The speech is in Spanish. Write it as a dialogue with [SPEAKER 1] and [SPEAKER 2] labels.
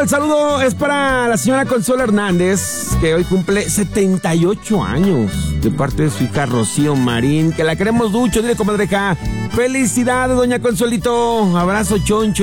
[SPEAKER 1] el saludo es para la señora Consuelo Hernández, que hoy cumple 78 años, de parte de su hija Rocío Marín, que la queremos mucho. Dile, comadreja, felicidades, doña Consuelito. Abrazo choncho.